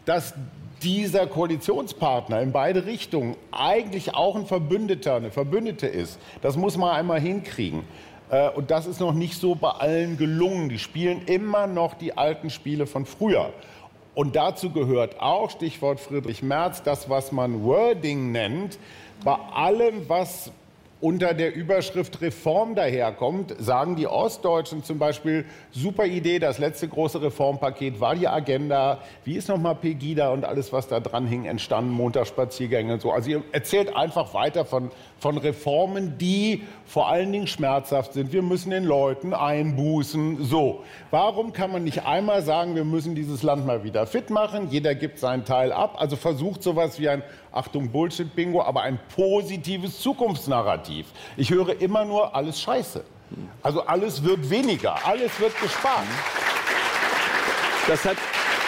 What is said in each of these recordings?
dass dieser Koalitionspartner in beide Richtungen eigentlich auch ein Verbündeter, eine Verbündete ist. Das muss man einmal hinkriegen. Und das ist noch nicht so bei allen gelungen. Die spielen immer noch die alten Spiele von früher. Und dazu gehört auch, Stichwort Friedrich Merz, das, was man Wording nennt, bei allem, was unter der Überschrift Reform daherkommt, sagen die Ostdeutschen zum Beispiel, super Idee, das letzte große Reformpaket war die Agenda. Wie ist nochmal Pegida und alles, was da dran hing, entstanden, Montagsspaziergänge und so. Also ihr erzählt einfach weiter von Reformen, die vor allen Dingen schmerzhaft sind. Wir müssen den Leuten einbußen. So, warum kann man nicht einmal sagen, wir müssen dieses Land mal wieder fit machen? Jeder gibt seinen Teil ab. Also versucht sowas wie ein, Achtung, Bullshit-Bingo, aber ein positives Zukunftsnarrativ. Ich höre immer nur, alles scheiße. Also alles wird weniger, alles wird gespart. Das hat...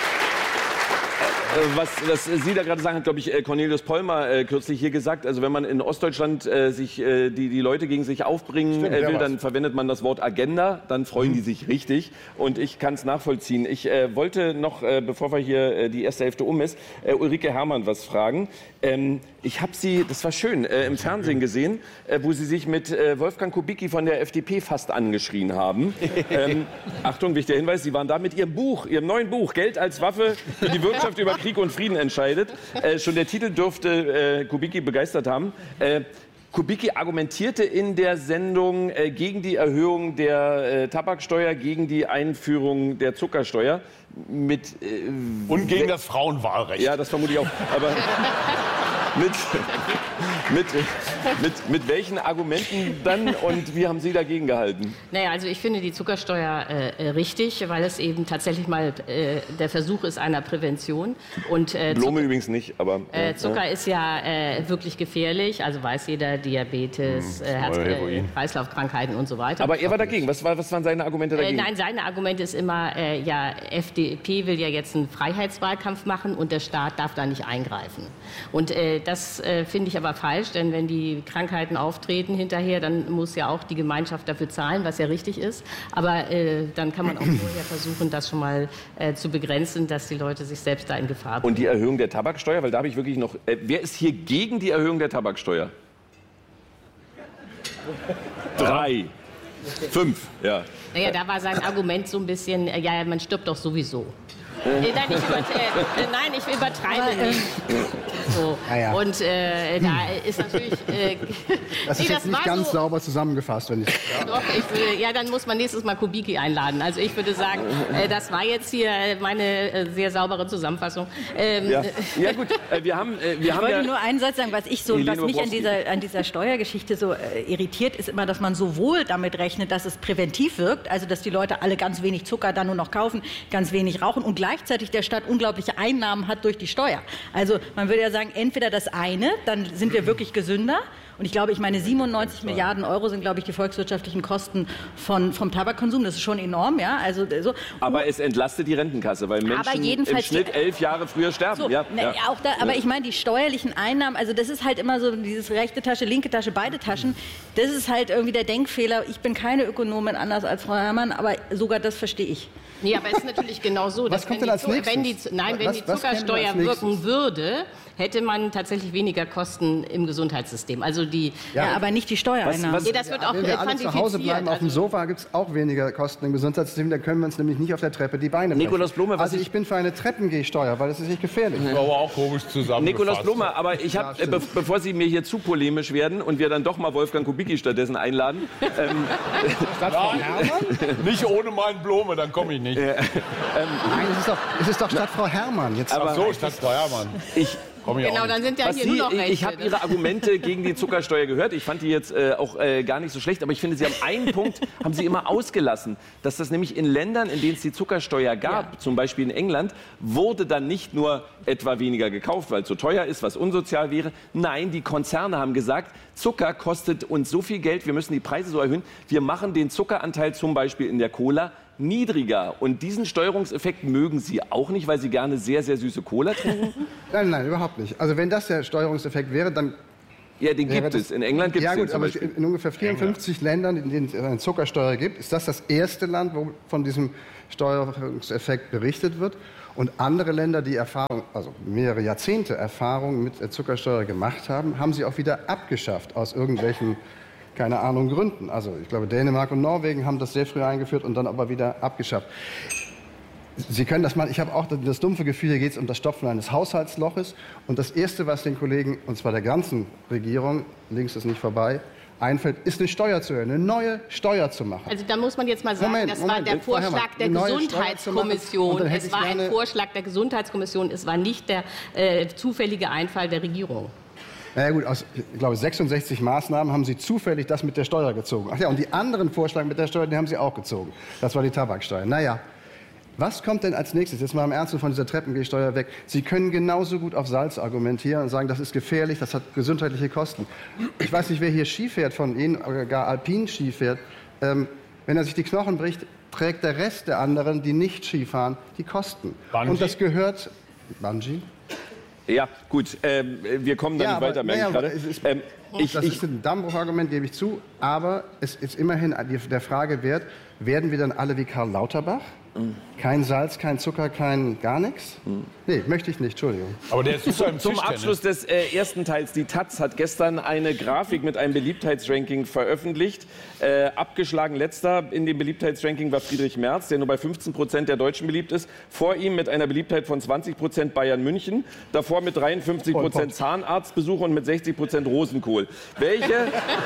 Was Sie da gerade sagen, hat, glaube ich, Cornelius Pollmer kürzlich hier gesagt. Also wenn man in Ostdeutschland sich die Leute gegen sich aufbringen will, dann verwendet man das Wort Agenda. Dann freuen die sich richtig. Und ich kann es nachvollziehen. Ich wollte noch, bevor wir hier die erste Hälfte um ist, Ulrike Herrmann was fragen. Ich habe Sie, das war schön, im Fernsehen gesehen, wo Sie sich mit Wolfgang Kubicki von der FDP fast angeschrien haben. Achtung, wichtiger Hinweis, Sie waren da mit Ihrem Buch, Ihrem neuen Buch, Geld als Waffe für die Wirtschaft über Krieg und Frieden entscheidet. Schon der Titel dürfte Kubicki begeistert haben. Kubicki argumentierte in der Sendung gegen die Erhöhung der Tabaksteuer, gegen die Einführung der Zuckersteuer. Und gegen das Frauenwahlrecht. Ja, das vermute ich auch. Aber mit welchen Argumenten dann und wie haben Sie dagegen gehalten? Naja, also ich finde die Zuckersteuer richtig, weil es eben tatsächlich mal der Versuch ist einer Prävention. Und, Blome übrigens nicht, aber... Zucker ist ja wirklich gefährlich, also weiß jeder, Diabetes, Herz-Kreislauf-Krankheiten und so weiter. Aber er war dagegen. Was waren seine Argumente dagegen? Nein, seine Argumente ist immer, ja, FDP will ja jetzt einen Freiheitswahlkampf machen und der Staat darf da nicht eingreifen. Und das finde ich aber falsch, denn wenn die Krankheiten auftreten hinterher, dann muss ja auch die Gemeinschaft dafür zahlen, was ja richtig ist. Aber dann kann man auch vorher versuchen, das schon mal zu begrenzen, dass die Leute sich selbst da in Gefahr bringen. Und die Erhöhung der Tabaksteuer, weil da habe ich wirklich noch... wer ist hier gegen die Erhöhung der Tabaksteuer? 3, 5, ja. Naja, da war sein Argument so ein bisschen, ja, man stirbt doch sowieso. Nein, ich übertreibe nicht. So. Ja. Und da ist natürlich... das ist jetzt nicht ganz so sauber zusammengefasst, wenn ich... Doch, ja, dann muss man nächstes Mal Kubicki einladen. Also ich würde sagen, das war jetzt hier meine sehr saubere Zusammenfassung. Ja gut, wir haben ich wollte nur einen Satz sagen, was mich an dieser Steuergeschichte so irritiert, ist immer, dass man sowohl damit rechnet, dass es präventiv wirkt, also dass die Leute alle ganz wenig Zucker dann nur noch kaufen, ganz wenig rauchen und gleichzeitig der Staat unglaubliche Einnahmen hat durch die Steuer. Also man würde ja sagen, entweder das eine, dann sind wir wirklich gesünder. Und ich glaube, 97 Milliarden Euro sind, glaube ich, die volkswirtschaftlichen Kosten vom Tabakkonsum. Das ist schon enorm, ja. Also, so. Aber es entlastet die Rentenkasse, weil Menschen im Schnitt 11 Jahre früher sterben. So, ja. Auch da, aber ich meine, die steuerlichen Einnahmen, also das ist halt immer so dieses rechte Tasche, linke Tasche, beide Taschen. Das ist halt irgendwie der Denkfehler. Ich bin keine Ökonomin, anders als Frau Herrmann, aber sogar das verstehe ich. Nee, aber es ist natürlich genau so, dass wenn die Zuckersteuer wirken würde, hätte man tatsächlich weniger Kosten im Gesundheitssystem. Also aber nicht die Steuereinnahmen. Das wird auch wenn wir alle zu Hause bleiben auf dem Sofa, gibt es auch weniger Kosten im Gesundheitssystem. Da können wir uns nämlich nicht auf der Treppe die Beine brechen. Nikolaus Blome, ich bin für eine Treppengehsteuer, weil das ist nicht gefährlich. Das war aber auch komisch zusammengefasst. Nikolaus Blome, aber ich habe, bevor Sie mir hier zu polemisch werden und wir dann doch mal Wolfgang Kubicki stattdessen einladen. Statt Frau Herrmann? Nicht ohne meinen Blome, dann komme ich nicht. Nein, es ist doch statt Frau Herrmann. Jetzt Ach so, statt Frau Herrmann. Genau, dann sind ja hier nur noch Rechte. Ich habe Ihre Argumente gegen die Zuckersteuer gehört. Ich fand die jetzt auch gar nicht so schlecht. Aber ich finde, Sie haben einen Punkt haben Sie immer ausgelassen. Dass das nämlich in Ländern, in denen es die Zuckersteuer gab, zum Beispiel in England, wurde dann nicht nur etwa weniger gekauft, weil es so teuer ist, was unsozial wäre. Nein, die Konzerne haben gesagt, Zucker kostet uns so viel Geld, wir müssen die Preise so erhöhen. Wir machen den Zuckeranteil zum Beispiel in der Cola niedriger. Und diesen Steuerungseffekt mögen Sie auch nicht, weil Sie gerne sehr, sehr süße Cola trinken? Nein, überhaupt nicht. Also wenn das der Steuerungseffekt wäre, dann... Ja, den gibt es. In England gibt es den zum Beispiel. Aber in ungefähr 54 Ländern, in denen es eine Zuckersteuer gibt, ist das erste Land, wo von diesem Steuerungseffekt berichtet wird. Und andere Länder, die Erfahrung, also mehrere Jahrzehnte Erfahrung mit Zuckersteuer gemacht haben, haben sie auch wieder abgeschafft aus irgendwelchen, keine Ahnung, Gründen. Also ich glaube, Dänemark und Norwegen haben das sehr früh eingeführt und dann aber wieder abgeschafft. Sie können das mal, ich habe auch das dumpfe Gefühl, hier geht es um das Stopfen eines Haushaltsloches. Und das Erste, was den Kollegen, und zwar der ganzen Regierung, links ist nicht vorbei, einfällt, ist eine Steuer zu erhöhen, eine neue Steuer zu machen. Also da muss man jetzt mal sagen, das war der Vorschlag der Gesundheitskommission. Es war ein Vorschlag der Gesundheitskommission, es war nicht der zufällige Einfall der Regierung. Na ja gut, aus, ich glaube, 66 Maßnahmen haben Sie zufällig das mit der Steuer gezogen. Ach ja, und die anderen Vorschläge mit der Steuer, die haben Sie auch gezogen. Das war die Tabaksteuer. Naja. Was kommt denn als nächstes? Jetzt mal im Ernst von dieser Treppengehsteuer weg. Sie können genauso gut auf Salz argumentieren und sagen, das ist gefährlich, das hat gesundheitliche Kosten. Ich weiß nicht, wer hier Ski fährt von Ihnen, oder gar alpin Ski fährt. Wenn er sich die Knochen bricht, trägt der Rest der anderen, die nicht Ski fahren, die Kosten. Bungee? Und das gehört... Bungee? Ja, gut. Wir kommen da nicht weiter, merke ich gerade. Das ist ein Dammbruchargument, gebe ich zu. Aber es ist immerhin der Frage wert, werden wir dann alle wie Karl Lauterbach? Kein Salz, kein Zucker, kein gar nichts? Nee, möchte ich nicht, Entschuldigung. Aber der ist super im Zum Abschluss des ersten Teils. Die Taz hat gestern eine Grafik mit einem Beliebtheitsranking veröffentlicht. Abgeschlagen letzter in dem Beliebtheitsranking war Friedrich Merz, der nur bei 15% der Deutschen beliebt ist. Vor ihm mit einer Beliebtheit von 20% Bayern München. Davor mit 53% Zahnarztbesuch und mit 60% Rosenkohl. Welche?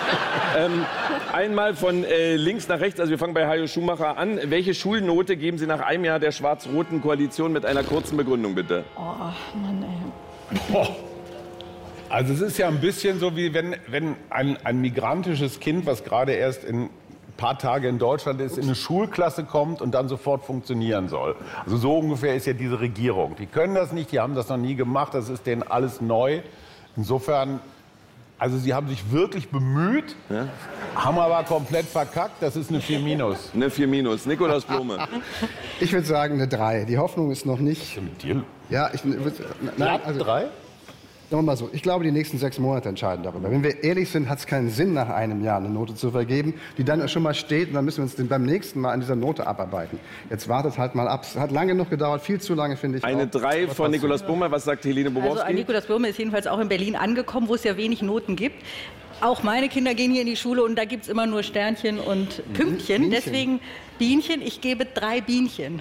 Einmal von links nach rechts, also wir fangen bei Hajo Schumacher an. Welche Schulnote geben Sie nach einem Jahr der schwarz-roten Koalition mit einer kurzen Begründung, bitte? Oh, Mann, ey. Oh. Also es ist ja ein bisschen so, wie wenn ein migrantisches Kind, was gerade erst ein paar Tage in Deutschland ist, in eine Schulklasse kommt und dann sofort funktionieren soll. Also so ungefähr ist ja diese Regierung. Die können das nicht, die haben das noch nie gemacht, das ist denen alles neu. Insofern, also sie haben sich wirklich bemüht, ja, haben aber komplett verkackt, das ist eine 4-. Eine 4-. Nikolaus Blome. Ich würde sagen eine 3. Die Hoffnung ist noch nicht... Was ist denn mit dir? Ja, nein, also 3? Sagen wir mal so, ich glaube, die nächsten 6 Monate entscheiden darüber. Wenn wir ehrlich sind, hat es keinen Sinn, nach einem Jahr eine Note zu vergeben, die dann schon mal steht und dann müssen wir uns beim nächsten Mal an dieser Note abarbeiten. Jetzt wartet halt mal ab. Es hat lange genug gedauert, viel zu lange, finde ich. Eine 3 von Nikolaus Blome. Was sagt Helene Bobrowski? Also Nikolaus Blome ist jedenfalls auch in Berlin angekommen, wo es ja wenig Noten gibt. Auch meine Kinder gehen hier in die Schule und da gibt es immer nur Sternchen und Pünktchen. Deswegen Bienchen, ich gebe 3 Bienchen.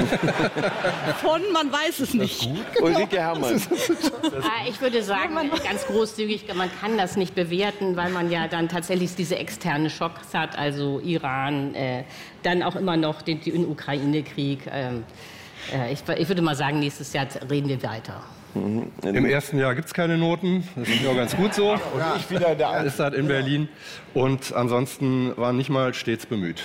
Von, man weiß es nicht. Ulrike Herrmann. Ich würde sagen, ganz großzügig, man kann das nicht bewerten, weil man ja dann tatsächlich diese externe Schocks hat, also Iran, dann auch immer noch den Ukraine-Krieg. Ich würde mal sagen, nächstes Jahr reden wir weiter. Im ersten Jahr gibt es keine Noten, das ist ja auch ganz gut so. Und ich wieder da. Ist halt in Berlin. Und ansonsten waren nicht mal stets bemüht.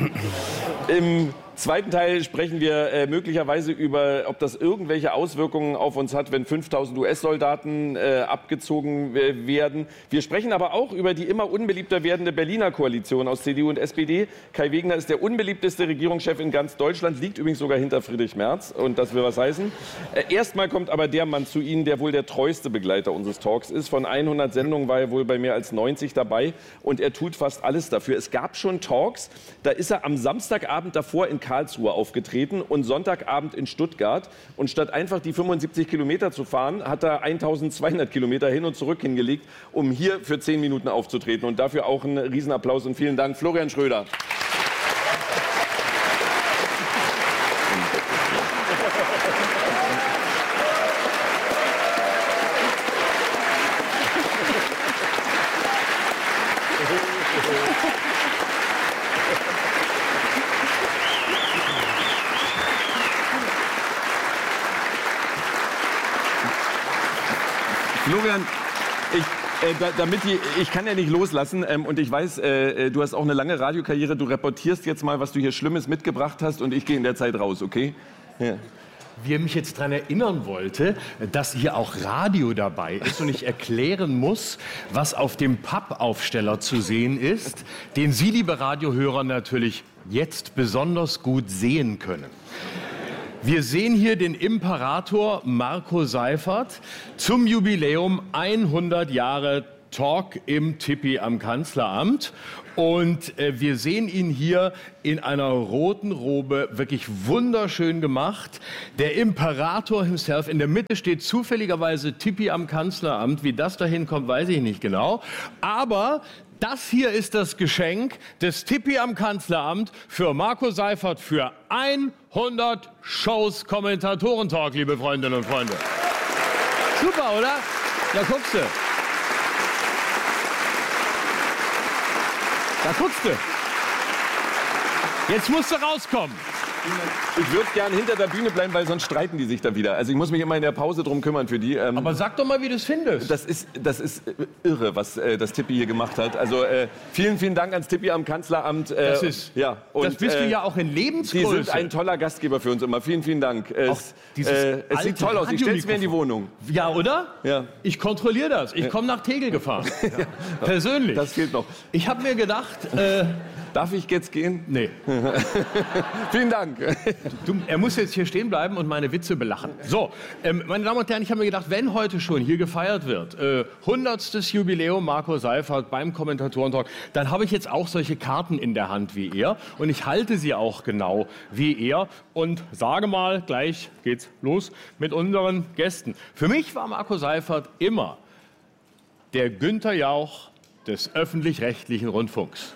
Im zweiten Teil sprechen wir möglicherweise über, ob das irgendwelche Auswirkungen auf uns hat, wenn 5000 US-Soldaten abgezogen werden. Wir sprechen aber auch über die immer unbeliebter werdende Berliner Koalition aus CDU und SPD. Kai Wegner ist der unbeliebteste Regierungschef in ganz Deutschland, liegt übrigens sogar hinter Friedrich Merz. Und das will was heißen. Erstmal kommt aber der Mann zu Ihnen, der wohl der treueste Begleiter unseres Talks ist. Von 100 Sendungen war er wohl bei mehr als 90 dabei. Und er tut fast alles dafür. Es gab schon Talks, da ist er am Samstagabend davor in Karlsruhe aufgetreten und Sonntagabend in Stuttgart. Und statt einfach die 75 Kilometer zu fahren, hat er 1200 Kilometer hin und zurück hingelegt, um hier für 10 Minuten aufzutreten. Und dafür auch einen Riesenapplaus und vielen Dank, Florian Schröder. Florian, ich kann ja nicht loslassen und ich weiß, du hast auch eine lange Radiokarriere, du reportierst jetzt mal, was du hier Schlimmes mitgebracht hast und ich gehe in der Zeit raus, okay? Ja. Wie er mich jetzt daran erinnern wollte, dass hier auch Radio dabei ist und ich erklären muss, was auf dem Pappaufsteller zu sehen ist, den Sie, liebe Radiohörer, natürlich jetzt besonders gut sehen können. Wir sehen hier den Imperator Marco Seifert zum Jubiläum 100 Jahre Talk im Tippi am Kanzleramt. Und wir sehen ihn hier in einer roten Robe, wirklich wunderschön gemacht. Der Imperator himself, in der Mitte steht zufälligerweise Tippi am Kanzleramt. Wie das dahin kommt, weiß ich nicht genau. Aber das hier ist das Geschenk des Tippi am Kanzleramt für Marco Seifert für 100 Shows Kommentatoren-Talk, liebe Freundinnen und Freunde. Super, oder? Da guckst du. Da guckst du. Jetzt musst du rauskommen. Ich würde gerne hinter der Bühne bleiben, weil sonst streiten die sich da wieder. Also ich muss mich immer in der Pause drum kümmern für die. Aber sag doch mal, wie du es findest. Das ist irre, was das Tippi hier gemacht hat. Also vielen, vielen Dank ans Tippi am Kanzleramt. Das bist du ja auch in Lebensgröße. Die sind ein toller Gastgeber für uns immer. Vielen, vielen Dank. Es sieht toll aus. Ich stelle es mir in die Wohnung. Ja, oder? Ja. Ich kontrolliere das. Ich komme nach Tegel gefahren. Ja. Persönlich. Das fehlt noch. Ich habe mir gedacht... Darf ich jetzt gehen? Nee. Vielen Dank. Er muss jetzt hier stehen bleiben und meine Witze belachen. So, meine Damen und Herren, ich habe mir gedacht, wenn heute schon hier gefeiert wird, 100. Jubiläum Marco Seifert beim Kommentatoren-Talk, dann habe ich jetzt auch solche Karten in der Hand wie er und ich halte sie auch genau wie er und sage mal, gleich geht's los mit unseren Gästen. Für mich war Marco Seifert immer der Günther Jauch des öffentlich-rechtlichen Rundfunks.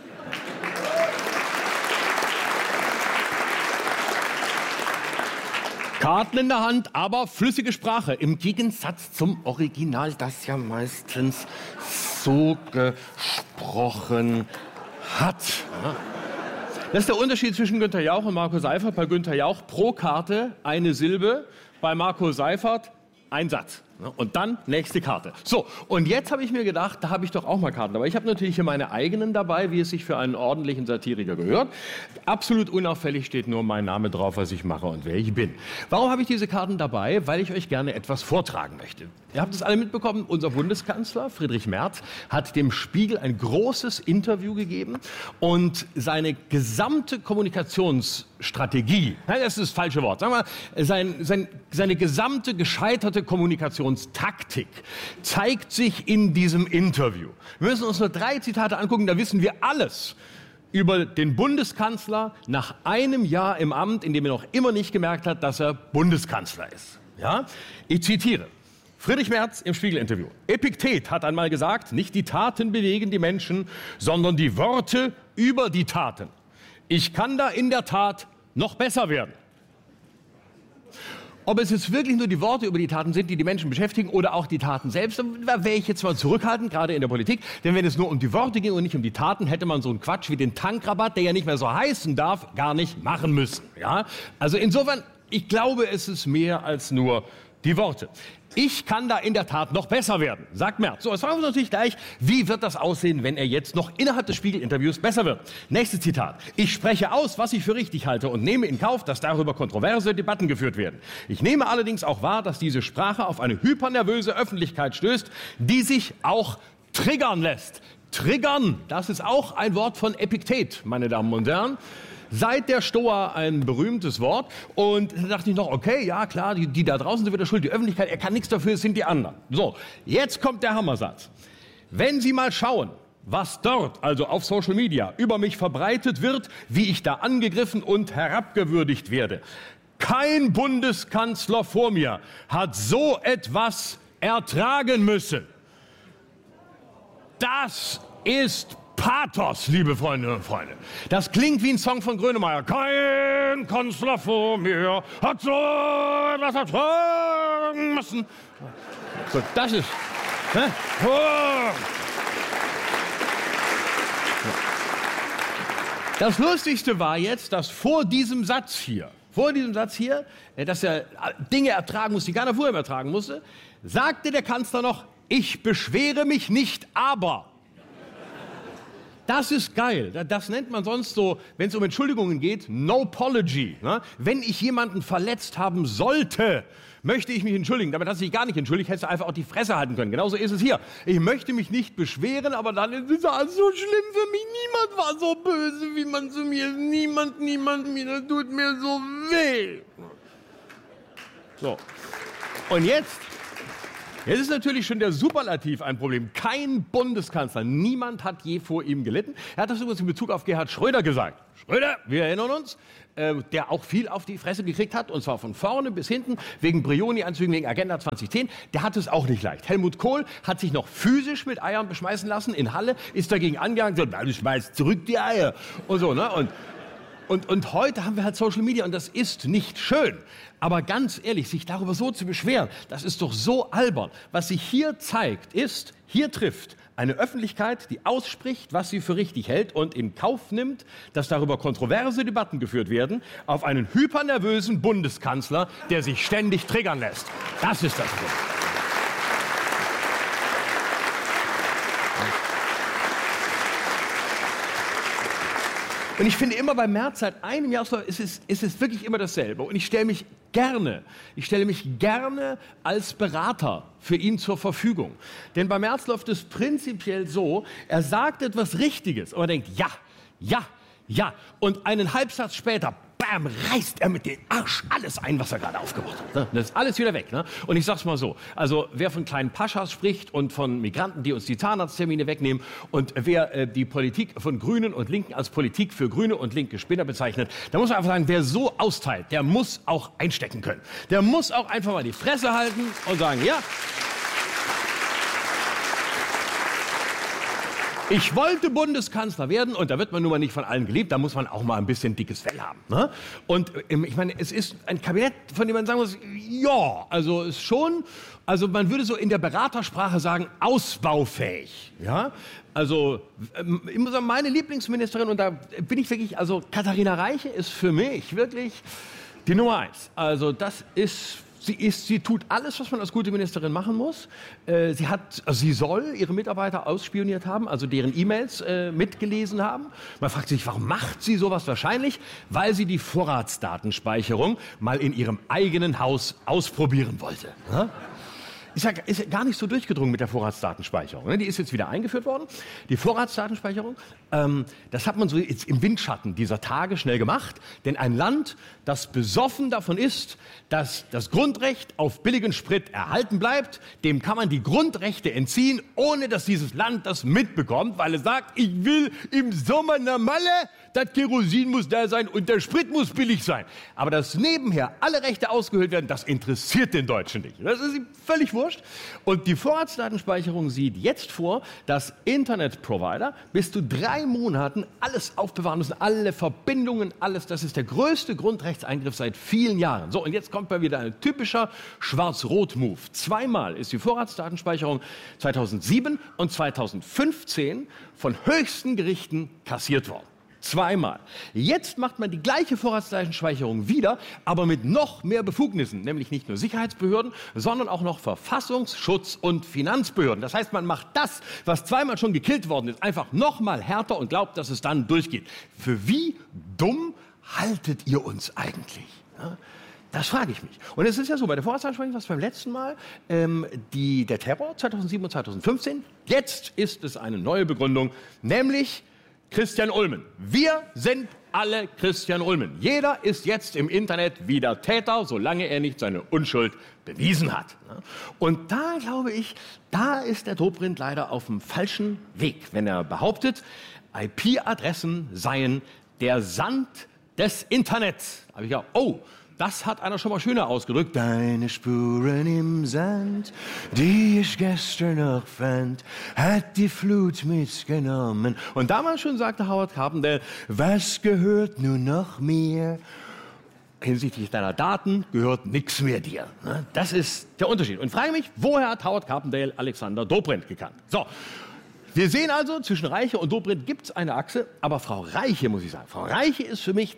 Karten in der Hand, aber flüssige Sprache. Im Gegensatz zum Original, das ja meistens so gesprochen hat. Das ist der Unterschied zwischen Günther Jauch und Marco Seifert. Bei Günther Jauch pro Karte eine Silbe, bei Marco Seifert ein Satz. Und dann nächste Karte. So, und jetzt habe ich mir gedacht, da habe ich doch auch mal Karten dabei. Ich habe natürlich hier meine eigenen dabei, wie es sich für einen ordentlichen Satiriker gehört. Absolut unauffällig steht nur mein Name drauf, was ich mache und wer ich bin. Warum habe ich diese Karten dabei? Weil ich euch gerne etwas vortragen möchte. Ihr habt es alle mitbekommen, unser Bundeskanzler Friedrich Merz hat dem Spiegel ein großes Interview gegeben und seine gesamte Kommunikationsstrategie, nein, das ist das falsche Wort, sagen wir mal, seine gesamte gescheiterte Kommunikationstaktik zeigt sich in diesem Interview. Wir müssen uns nur 3 Zitate angucken, da wissen wir alles über den Bundeskanzler nach einem Jahr im Amt, in dem er noch immer nicht gemerkt hat, dass er Bundeskanzler ist. Ja? Ich zitiere. Friedrich Merz im Spiegel-Interview. Epiktet hat einmal gesagt, nicht die Taten bewegen die Menschen, sondern die Worte über die Taten. Ich kann da in der Tat noch besser werden. Ob es jetzt wirklich nur die Worte über die Taten sind, die die Menschen beschäftigen, oder auch die Taten selbst, da wäre ich jetzt mal zurückhaltend, gerade in der Politik. Denn wenn es nur um die Worte ging und nicht um die Taten, hätte man so einen Quatsch wie den Tankrabatt, der ja nicht mehr so heißen darf, gar nicht machen müssen. Ja? Also insofern, ich glaube, es ist mehr als nur die Worte. Ich kann da in der Tat noch besser werden, sagt Merz. So, jetzt fragen wir uns natürlich gleich, wie wird das aussehen, wenn er jetzt noch innerhalb des Spiegel-Interviews besser wird? Nächstes Zitat. Ich spreche aus, was ich für richtig halte und nehme in Kauf, dass darüber kontroverse Debatten geführt werden. Ich nehme allerdings auch wahr, dass diese Sprache auf eine hypernervöse Öffentlichkeit stößt, die sich auch triggern lässt. Triggern, das ist auch ein Wort von Epiktet, meine Damen und Herren. Seit der Stoa ein berühmtes Wort. Und da dachte ich noch, okay, ja klar, die da draußen sind wieder schuld, die Öffentlichkeit, er kann nichts dafür, es sind die anderen. So, jetzt kommt der Hammersatz. Wenn Sie mal schauen, was dort, also auf Social Media, über mich verbreitet wird, wie ich da angegriffen und herabgewürdigt werde. Kein Bundeskanzler vor mir hat so etwas ertragen müssen. Das ist Pathos, liebe Freundinnen und Freunde. Das klingt wie ein Song von Grönemeyer. Kein Kanzler vor mir hat so etwas ertragen müssen. So, das ist... Das Lustigste war jetzt, dass vor diesem Satz hier, dass er Dinge ertragen muss, die keiner vorher ertragen musste, sagte der Kanzler noch, ich beschwere mich nicht, aber... Das ist geil. Das nennt man sonst so, wenn es um Entschuldigungen geht, No-Pology. Ne? Wenn ich jemanden verletzt haben sollte, möchte ich mich entschuldigen. Damit hast du dich gar nicht entschuldigt, hättest du einfach auch die Fresse halten können. Genauso ist es hier. Ich möchte mich nicht beschweren, aber dann ist es alles so schlimm für mich. Niemand war so böse, wie man zu mir ist. Niemand mir, das tut mir so weh. So. Und jetzt Jetzt ist natürlich schon der Superlativ ein Problem. Kein Bundeskanzler, niemand hat je vor ihm gelitten. Er hat das übrigens in Bezug auf Gerhard Schröder gesagt. Schröder, wir erinnern uns, der auch viel auf die Fresse gekriegt hat, und zwar von vorne bis hinten, wegen Brioni-Anzügen, wegen Agenda 2010. Der hat es auch nicht leicht. Helmut Kohl hat sich noch physisch mit Eiern beschmeißen lassen in Halle, ist dagegen angegangen, so, du schmeißt zurück die Eier und so, ne? Und heute haben wir halt Social Media und das ist nicht schön. Aber ganz ehrlich, sich darüber so zu beschweren, das ist doch so albern. Was sich hier zeigt, ist, hier trifft eine Öffentlichkeit, die ausspricht, was sie für richtig hält und in Kauf nimmt, dass darüber kontroverse Debatten geführt werden, auf einen hypernervösen Bundeskanzler, der sich ständig triggern lässt. Das ist das Problem. Und ich finde immer bei Merz seit einem Jahr ist es wirklich immer dasselbe. Und ich stelle mich gerne als Berater für ihn zur Verfügung. Denn bei Merz läuft es prinzipiell so, er sagt etwas Richtiges und man denkt, ja. Und einen Halbsatz später, bam, reißt er mit dem Arsch alles ein, was er gerade aufgebaut hat. Das ist alles wieder weg. Ne? Und ich sag's mal so, also wer von kleinen Paschas spricht und von Migranten, die uns die Zahnarzttermine wegnehmen und wer die Politik von Grünen und Linken als Politik für Grüne und linke Spinner bezeichnet, da muss man einfach sagen, wer so austeilt, der muss auch einstecken können. Der muss auch einfach mal die Fresse halten und sagen, ja, ich wollte Bundeskanzler werden und da wird man nun mal nicht von allen geliebt, da muss man auch mal ein bisschen dickes Fell haben. Ne? Und ich meine, es ist ein Kabinett, von dem man sagen muss, ja, also ist schon, also man würde so in der Beratersprache sagen, ausbaufähig. Ja? Also ich muss sagen, meine Lieblingsministerin, und da bin ich wirklich, also Katharina Reiche ist für mich wirklich die Nummer 1. Also das ist... Sie tut alles, was man als gute Ministerin machen muss. Sie soll ihre Mitarbeiter ausspioniert haben, also deren E-Mails mitgelesen haben. Man fragt sich, warum macht sie sowas? Wahrscheinlich, weil sie die Vorratsdatenspeicherung mal in ihrem eigenen Haus ausprobieren wollte. Ja? Ist ja gar nicht so durchgedrungen mit der Vorratsdatenspeicherung. Die ist jetzt wieder eingeführt worden. Die Vorratsdatenspeicherung, das hat man so jetzt im Windschatten dieser Tage schnell gemacht. Denn ein Land, das besoffen davon ist, dass das Grundrecht auf billigen Sprit erhalten bleibt, dem kann man die Grundrechte entziehen, ohne dass dieses Land das mitbekommt, weil es sagt, ich will im Sommer nach Malle, das Kerosin muss da sein und der Sprit muss billig sein. Aber dass nebenher alle Rechte ausgehöhlt werden, das interessiert den Deutschen nicht. Das ist völlig wurscht. Und die Vorratsdatenspeicherung sieht jetzt vor, dass Internetprovider bis zu 3 Monaten alles aufbewahren müssen, alle Verbindungen, alles. Das ist der größte Grundrechtseingriff seit vielen Jahren. So, und jetzt kommt mal wieder ein typischer Schwarz-Rot-Move. 2-mal ist die Vorratsdatenspeicherung 2007 und 2015 von höchsten Gerichten kassiert worden. 2-mal. Jetzt macht man die gleiche Vorratsdatenspeicherung wieder, aber mit noch mehr Befugnissen, nämlich nicht nur Sicherheitsbehörden, sondern auch noch Verfassungsschutz- und Finanzbehörden. Das heißt, man macht das, was 2-mal schon gekillt worden ist, einfach noch mal härter und glaubt, dass es dann durchgeht. Für wie dumm haltet ihr uns eigentlich? Ja? Das frage ich mich. Und es ist ja so, bei der Vorratsdatenspeicherung war es beim letzten Mal der Terror 2007 und 2015. Jetzt ist es eine neue Begründung, nämlich Christian Ulmen. Wir sind alle Christian Ulmen. Jeder ist jetzt im Internet wieder Täter, solange er nicht seine Unschuld bewiesen hat. Und da glaube ich, da ist der Dobrindt leider auf dem falschen Weg, wenn er behauptet, IP-Adressen seien der Sand des Internets. Da habe ich gedacht, oh, das hat einer schon mal schöner ausgedrückt. Deine Spuren im Sand, die ich gestern noch fand, hat die Flut mitgenommen. Und damals schon sagte Howard Carpendale, was gehört nun noch mir? Hinsichtlich deiner Daten gehört nichts mehr dir. Das ist der Unterschied. Und frage mich, woher hat Howard Carpendale Alexander Dobrindt gekannt? So. Wir sehen also, zwischen Reiche und Dobrindt gibt es eine Achse, aber Frau Reiche, muss ich sagen, Frau Reiche ist für mich,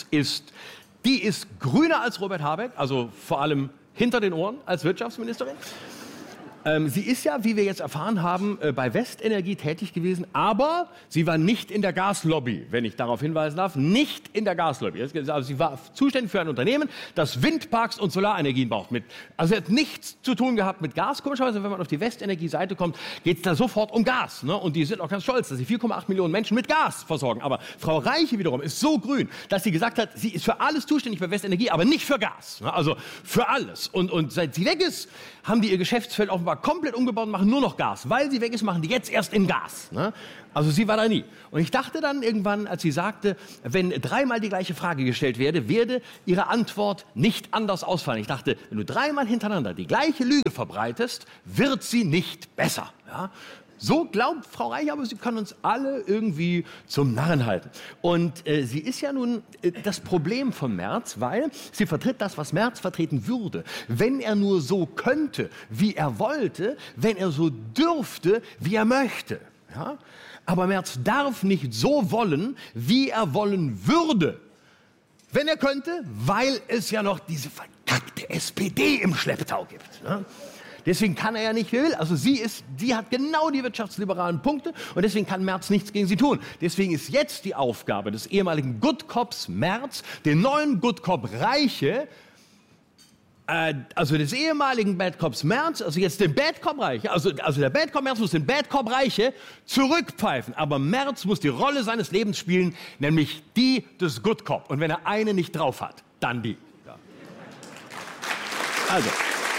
die ist grüner als Robert Habeck, also vor allem hinter den Ohren als Wirtschaftsministerin. Sie ist ja, wie wir jetzt erfahren haben, bei Westenergie tätig gewesen, aber sie war nicht in der Gaslobby, wenn ich darauf hinweisen darf, nicht in der Gaslobby. Also sie war zuständig für ein Unternehmen, das Windparks und Solarenergien braucht. Also sie hat nichts zu tun gehabt mit Gas. Komischerweise, wenn man auf die Westenergie-Seite kommt, geht es da sofort um Gas. Ne? Und die sind auch ganz stolz, dass sie 4,8 Millionen Menschen mit Gas versorgen. Aber Frau Reiche wiederum ist so grün, dass sie gesagt hat, sie ist für alles zuständig bei Westenergie, aber nicht für Gas. Ne? Also für alles. Und seit sie weg ist, haben die ihr Geschäftsfeld offenbar komplett umgebaut und machen nur noch Gas. Weil sie weg ist, machen die jetzt erst in Gas. Ne? Also sie war da nie. Und ich dachte dann irgendwann, als sie sagte, wenn 3-mal die gleiche Frage gestellt werde ihre Antwort nicht anders ausfallen. Ich dachte, wenn du 3-mal hintereinander die gleiche Lüge verbreitest, wird sie nicht besser. Ja? So glaubt Frau Reich, aber sie kann uns alle irgendwie zum Narren halten. Und sie ist ja nun das Problem von Merz, weil sie vertritt das, was Merz vertreten würde. Wenn er nur so könnte, wie er wollte, wenn er so dürfte, wie er möchte. Ja? Aber Merz darf nicht so wollen, wie er wollen würde. Wenn er könnte, weil es ja noch diese verkackte SPD im Schlepptau gibt. Ne? Deswegen kann er ja nicht, wie er will. Also sie hat genau die wirtschaftsliberalen Punkte und deswegen kann Merz nichts gegen sie tun. Deswegen ist jetzt die Aufgabe des ehemaligen Good Cops Merz, den neuen Good Cop Reiche, also des ehemaligen Bad Cops Merz, also jetzt den Bad Cop Reiche, also der Bad Cop Merz muss den Bad Cop Reiche zurückpfeifen. Aber Merz muss die Rolle seines Lebens spielen, nämlich die des Good Cop. Und wenn er eine nicht drauf hat, dann die. Ja. Also.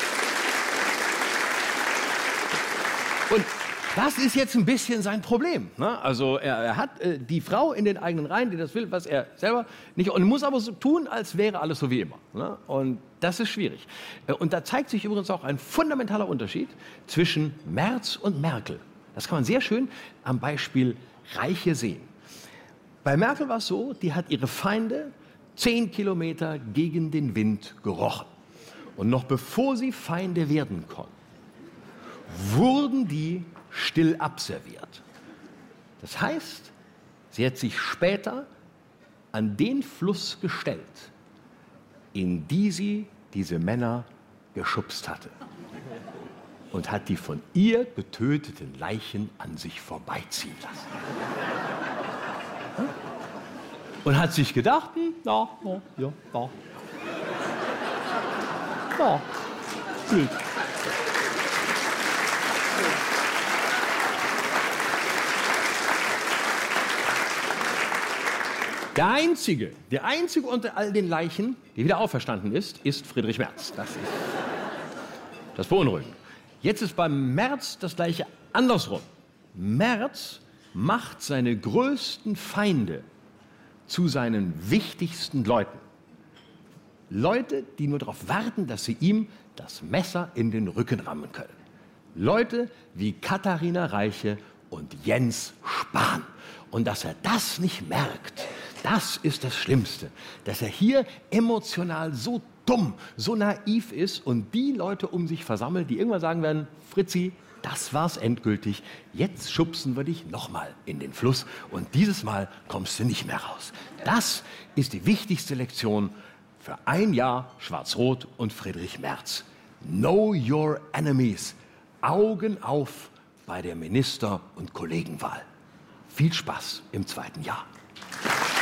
Und das ist jetzt ein bisschen sein Problem. Ne? Also er hat die Frau in den eigenen Reihen, die das will, was er selber nicht, und muss aber so tun, als wäre alles so wie immer. Ne? Und das ist schwierig. Und da zeigt sich übrigens auch ein fundamentaler Unterschied zwischen Merz und Merkel. Das kann man sehr schön am Beispiel Reiche sehen. Bei Merkel war es so, die hat ihre Feinde 10 Kilometer gegen den Wind gerochen. Und noch bevor sie Feinde werden konnten, wurden die still abserviert. Das heißt, sie hat sich später an den Fluss gestellt, in die sie diese Männer geschubst hatte und hat die von ihr getöteten Leichen an sich vorbeiziehen lassen. Und hat sich gedacht, ja, blöd. Der einzige unter all den Leichen, die wieder auferstanden ist Friedrich Merz. Das ist das beunruhigend. Jetzt ist beim Merz das Gleiche andersrum. Merz macht seine größten Feinde zu seinen wichtigsten Leuten. Leute, die nur darauf warten, dass sie ihm das Messer in den Rücken rammen können. Leute wie Katharina Reiche und Jens Spahn. Und dass er das nicht merkt, das ist das Schlimmste, dass er hier emotional so dumm, so naiv ist und die Leute um sich versammelt, die irgendwann sagen werden, Fritzi, das war's endgültig, jetzt schubsen wir dich nochmal in den Fluss und dieses Mal kommst du nicht mehr raus. Das ist die wichtigste Lektion für ein Jahr Schwarz-Rot und Friedrich Merz. Know your enemies. Augen auf bei der Minister- und Kollegenwahl. Viel Spaß im zweiten Jahr.